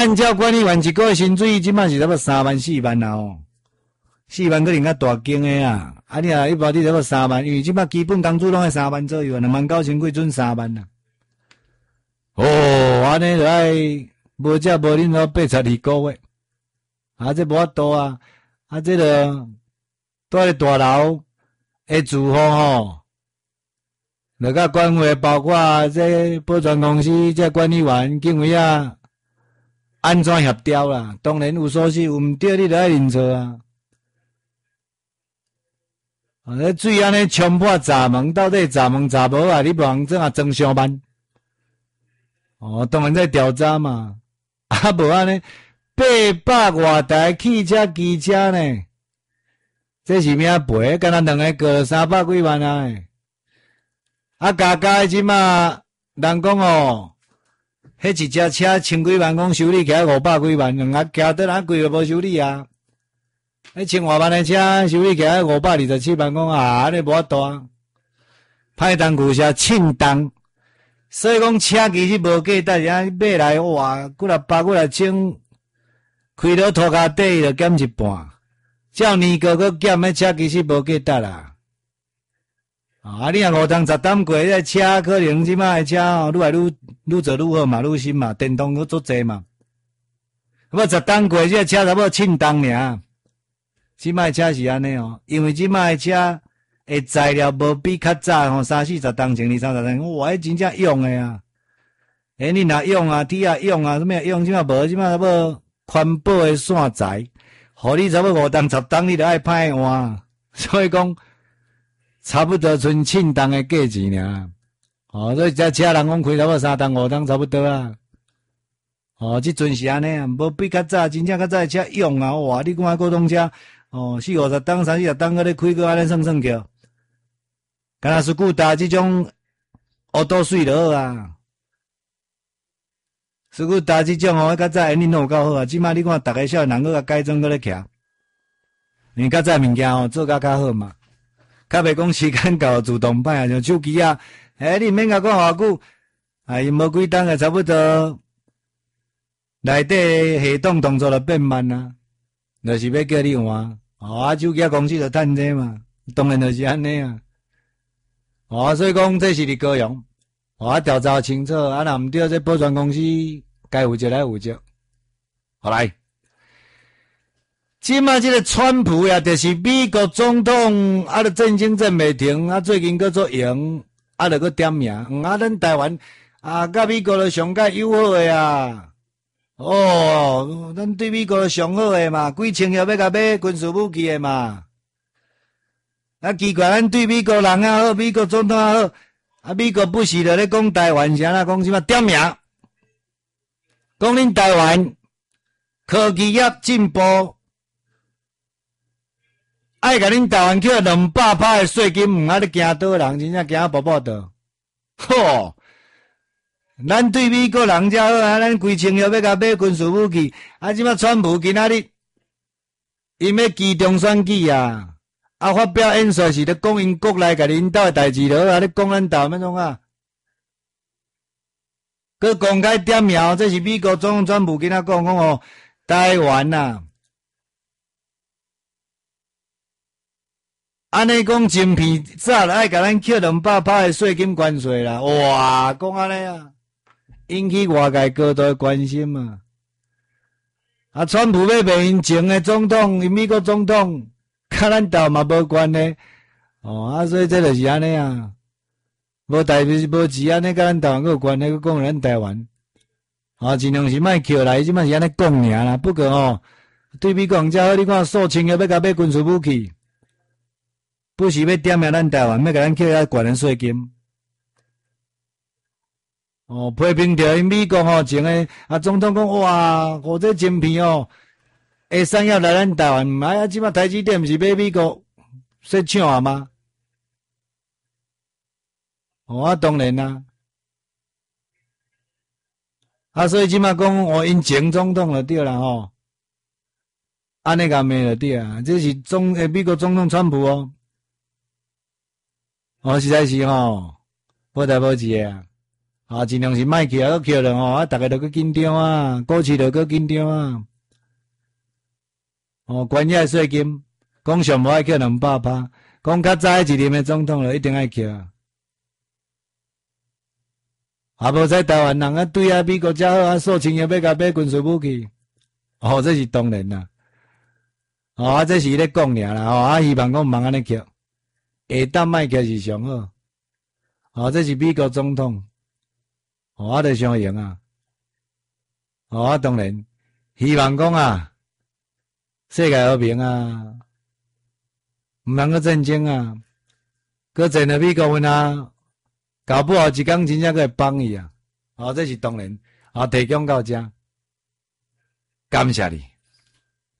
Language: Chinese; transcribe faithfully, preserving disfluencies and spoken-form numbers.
按照管理员一个月薪水，即摆是差不多三万四万啦哦，四万可能较大间诶啊。啊，你啊一包你差不多三万，因为即摆基本工资拢系三万左右，两万九千几准三万啦。哦，安尼就爱无食无啉到八十二个月，啊，这无法度啊，啊，这个住咧大楼诶住户吼。那个管委包括这保全公司、这管理员、警卫啊，安怎协调啦？当然有所失，有毋对，你著爱认错啊！啊，那水安尼冲破闸门，到底闸门闸无啊？你无通怎啊装上班？哦，当然在调查嘛。啊，无安尼八百外台汽车、机车呢？这是咩赔？敢若两个个三百几万啊！啊，加加即马人讲哦，迄一只车千几万，讲修理起来五百几万，两下加倒哪贵都无修理啊！迄千外万的车修理起来五百二十七万，讲啊，安尼无法度啊！歹当旧车称重，所以讲车其实无价值，啊买来哇，几若百几若千，开到涂骹底就减一半，照年过搁减，迄车其实无价值啦。啊！你若五档十档过，这车可能即摆的车哦，愈来愈愈做愈好嘛，愈新嘛，电动搁足济嘛。不十档过，这车差不多称重尔。即摆车是安尼哦，因为即摆车的材料无比较早吼，三四十档前、二三十档，哇，迄真正用诶啊！诶，你若用啊，铁啊用啊，什么用？即摆无，即摆差不多环保诶线材，互你差不多五档十档，你著爱歹换。所以讲。差不多剩称重的价钱尔，哦，所以这车人讲开差不多三档五档差不多啊，哦，即阵是安尼啊，无比较早，真正较早的车用啊，哇，你看古董车，哦，四五十档、三四十档，搁咧开个安尼算算叫，敢若是古大即种乌多水就好啊，是古大即种哦，较早因恁有够好啊，即摆你看逐个少年人搁甲改装搁咧徛，因为较早物件哦做甲较好嘛。较袂讲时间到自动摆啊，像手机啊，诶、欸，你免甲讲偌久，啊，伊无几档啊，差不多内底系统动作就变慢啊，就是要叫你换，哦，啊，手机公司就趁这嘛，当然就是安尼啊，哦，所以讲这是你高阳，哦，啊，调查清楚，啊，若毋对，这保全公司该负责来负责，好来。即马即个川普呀，就是美国总统，啊，著战争战袂停，啊，最近搁做赢，啊，著搁点名，嗯，啊，咱台湾啊，甲美国著上界友好诶啊，哦，咱对美国上好诶嘛，几千亿要甲买军事武器诶嘛，啊，奇怪，咱对美国人也好，美国总统也好，啊，美国不时著咧讲台湾，啥啦讲什么点名，讲恁台湾科技业进步。爱甲恁台湾扣两百趴的税金，毋爱你惊倒人，真正惊宝宝倒。吼，咱对美国人才好啊，咱规千亿要甲买军事武器，啊，即摆川普今仔日因要期中选举啊，啊，发表演说是咧讲因国内甲领导的代志了，啊，咧讲咱台湾种啊，佮公开点名，这是美国总统川普今仔讲讲哦，台湾呐、啊。安尼讲晶片早就爱甲咱扣两百趴的税金关税啦，哇，讲安尼啊，引起外界高度的关心啊。啊，川普要变因前的总统，因美国总统，甲咱台嘛无关呢。哦，啊，所以这就是安尼啊，无代表无钱安尼，甲咱台湾有关系，佮讲咱台湾，啊，尽量是莫扣来，即摆是安尼讲尔啦。不过哦，对美国人遮好，你看数千亿要甲买军事武器。不是要点名咱台湾，要甲咱扣遐悬的税金。哦，批评着因美国吼前个啊总统讲哇，我这晶片哦，会产业来咱台湾，唔哎啊，即摆台积电毋是买美国说抢啊吗？哦，啊当然啦、啊，啊所以即摆讲哦，因前总统就对啦吼，安尼甲骂就对啊，这是总诶美国总统川普哦。哦，实在是吼，无代无志啊！ 啊，尽量是卖去啊，去了吼，啊，大家都去紧张啊，股市都去紧张啊。哦，关键税金，讲上无爱扣两百趴，讲较早一任的总统就一定爱扣啊。啊，无在台湾人啊，对啊，美国遮好啊，数千亿要甲买军事武器，哦，这是当然啦。哦，啊，这是咧讲尔啦，哦，啊，希望讲毋通安尼扣，下当卖扣是上好。哦，这是美国总统，哦，啊，著上赢啊。哦，啊，当然，希望讲啊，世界和平啊，毋通个战争啊，搁真了美国阮啊，搞不好一工真正个会帮伊啊。哦，这是当然，哦，提供到遮，感谢你。